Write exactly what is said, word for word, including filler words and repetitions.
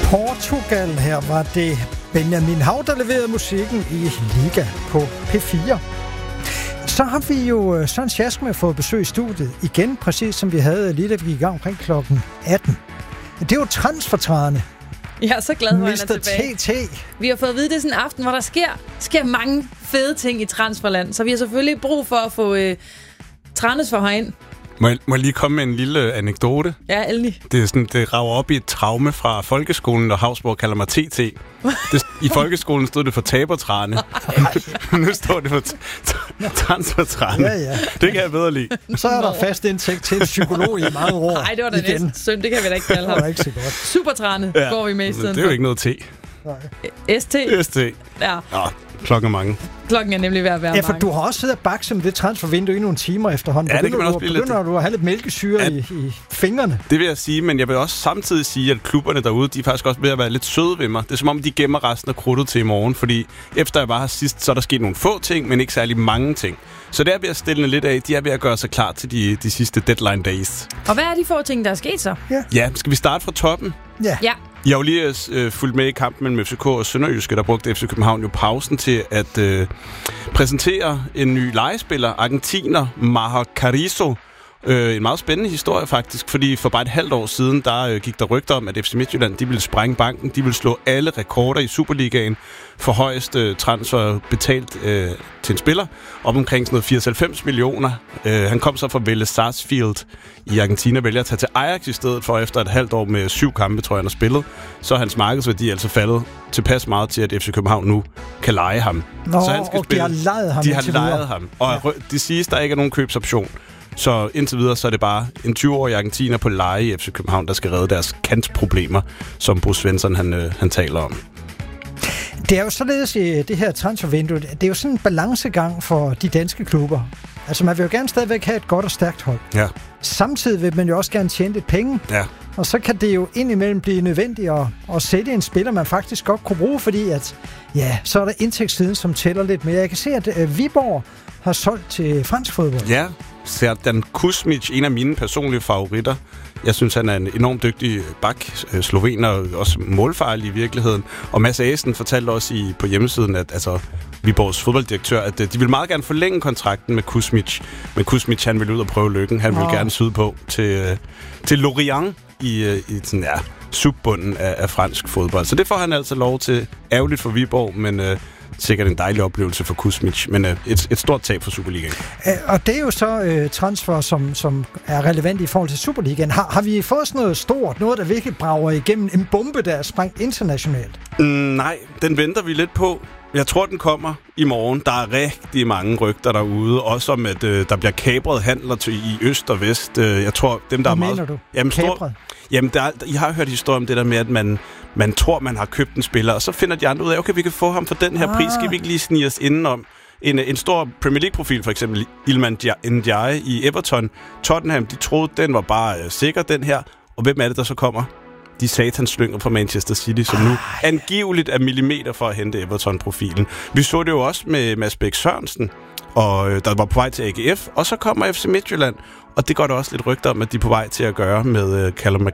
Portugal. Her var det Benjamin Hav, der leverede musikken i Liga på P fire. Så har vi jo Søren Sjask med fået besøg i studiet igen, præcis som vi havde lige da vi gik i gang omkring klokken atten. Det er jo transfertrædende. Jeg er så glad, hvor han er mister tilbage. T T. Vi har fået at vide, det er sådan en aften, hvor der sker, sker mange fede ting i transferland. Så vi har selvfølgelig brug for at få øh, transfer herind. Må jeg, må jeg lige komme med en lille anekdote? Ja, endelig. Det, er sådan, det rager op i et traume fra folkeskolen, og Havsborg kalder mig T T. Det, I folkeskolen stod det for tabertræne. Nu står det for t- t- transfertræne. Ja, ja. Det kan jeg bedre lide. Så er der fast indtægt til en psykolog i mange år. Nej, det var da igen. næsten synd. Det kan vi da ikke kalde ham. Det var ikke så godt. Supertræne ja. går vi med i stedet. Det er jo ikke noget T. S T? S T. Ja. Nå, klokken er mange. Klokken er nemlig ved at være Ja, for mange. du har også siddet og bakset med det transfervindue i nogle timer efterhånden. Ja, det kan man også blive lidt. Begynder du at have lidt mælkesyre Ja. i, i fingrene? Det vil jeg sige, men jeg vil også samtidig sige, at klubberne derude, de er faktisk også ved at være lidt søde ved mig. Det er som om, de gemmer resten af krudtet til i morgen, fordi efter jeg var her sidst, så er der sket nogle få ting, men ikke særlig mange ting. Så det er ved at stille lidt af. De er ved at gøre sig klar til de, de sidste deadline days. Og hvad er de få ting, der er sket så? Ja. Ja, skal vi starte fra toppen? Ja. Ja. Jeg har jo lige øh, fulgt med i kampen mellem F C K og Sønderjyske, der brugte F C København jo pausen til at øh, præsentere en ny legespiller, argentiner Maher Carrizo. Øh, en meget spændende historie faktisk, fordi for bare et halvt år siden, der øh, gik der rygter om, at F C Midtjylland, de ville sprænge banken, de ville slå alle rekorder i Superligaen for højeste transfer betalt øh, til en spiller, op omkring sådan noget firs til halvfems millioner. Øh, han kom så fra Vélez Sarsfield i Argentina, vælger at tage til Ajax i stedet for, efter et halvt år med syv kampe, tror jeg, han har spillet. Så er hans markedsværdi altså faldet tilpas meget til, at F C København nu kan leje ham. Nå, så han skal og spille. de har lejet ham. De har videre. lejet ham. Og ja. Det siges, der ikke er nogen købsoption. Så indtil videre, så er det bare en tyve-årig argentiner på leje i F C København, der skal redde deres kantproblemer, som Bruce Svensson han, øh, han taler om. Det er jo således i det her transfervindue. Det er jo sådan en balancegang for de danske klubber. Altså man vil jo gerne stadigvæk have et godt og stærkt hold. Ja. Samtidig vil man jo også gerne tjene lidt penge. Ja. Og så kan det jo indimellem blive nødvendigt at, at sætte en spiller, man faktisk godt kunne bruge, fordi at, ja, så er der indtægtssiden, som tæller lidt mere. Jeg kan se, at uh, Viborg har solgt til fransk fodbold. Ja, Serdan Kuzmic, en af mine personlige favoritter. Jeg synes, han er en enormt dygtig bak, slovener, og også målfarlig i virkeligheden. Og Mads Asen fortalte også i, på hjemmesiden, at altså, Viborgs fodbolddirektør, at de vil meget gerne forlænge kontrakten med Kuzmic. Men Kuzmic, han vil ud og prøve lykken. Han vil oh. gerne syde på til, til Lorient i, i sådan, ja, subbunden af, af fransk fodbold. Så det får han altså lov til. Ærgerligt for Viborg, men øh, sikkert en dejlig oplevelse for Kuzmic. Men øh, et, et stort tab for Superligaen. Æ, og det er jo så øh, transfer, som, som er relevant i forhold til Superligaen. Har, har vi fået sådan noget stort, noget der virkelig brager igennem en bombe, der er sprængt internationalt? Mm, nej, den venter vi lidt på. Jeg tror, den kommer i morgen. Der er rigtig mange rygter derude, også om, at øh, der bliver kapret handler til i øst og vest. Jeg tror, dem der Hvad er mener meget... du? Jamen, stor... Jamen der, I har hørt historier om det der med, at man, man tror, man har købt en spiller, og så finder de andre ud af, okay, vi kan få ham for den her ah. pris, skal vi ikke lige snige os indenom? En, en stor Premier League-profil, for eksempel Iliman Ndiaye i Everton. Tottenham, de troede, den var bare øh, sikker, den her. Og hvem er det, der så kommer? De satans slynger fra Manchester City, som nu angiveligt er millimeter for at hente Everton-profilen. Vi så det jo også med Mads Bæk Sørensen, og øh, der var på vej til A G F, og så kommer F C Midtjylland, og det går der også lidt rygter om, at de er på vej til at gøre med øh, Callum